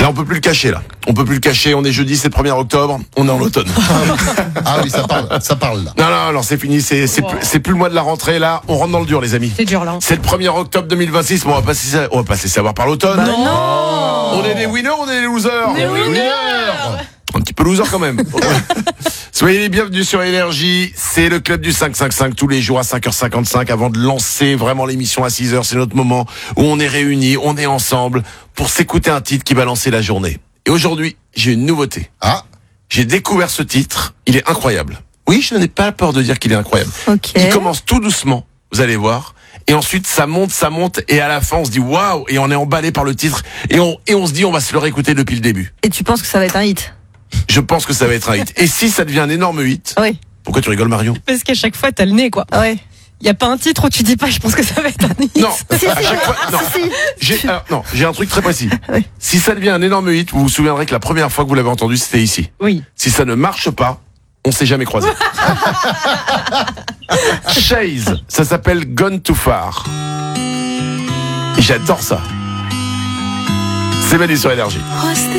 Là, on peut plus le cacher, là. On peut plus le cacher. On est jeudi, c'est le 1er octobre. On est en automne. Ah oui, ça parle là. Non, c'est fini. C'est plus le mois de la rentrée, là. On rentre dans le dur, les amis. C'est dur, là. C'est le 1er octobre 2026. Bon, on va pas se laisser avoir par l'automne. Non. On est des winners, on est des losers. Des winners. Un petit peu loser quand même. Soyez les bienvenus sur Énergie. C'est le club du 555 tous les jours à 5h55 avant de lancer vraiment l'émission à 6h. C'est notre moment où on est réunis, on est ensemble pour s'écouter un titre qui va lancer la journée. Et aujourd'hui, j'ai une nouveauté. J'ai découvert ce titre. Il est incroyable. Oui, je n'ai pas peur de dire qu'il est incroyable. Okay. Il commence tout doucement. Vous allez voir. Et ensuite, ça monte. Et à la fin, on se dit waouh. Et on est emballé par le titre. Et on se dit, on va se le réécouter depuis le début. Et tu penses que ça va être un hit? Je pense que ça va être un hit. Et si ça devient un énorme hit, Oui. Pourquoi tu rigoles, Marion? Parce qu'à chaque fois, t'as le nez, quoi. Ouais. Y a pas un titre où tu dis pas, je pense que ça va être un hit. Non, à chaque fois, non. J'ai un truc très précis. Oui. Si ça devient un énorme hit, vous vous souviendrez que la première fois que vous l'avez entendu, c'était ici. Oui. Si ça ne marche pas, on s'est jamais croisés. Chase, ça s'appelle Gone Too Far. Et j'adore ça. C'est Manu sur Énergie.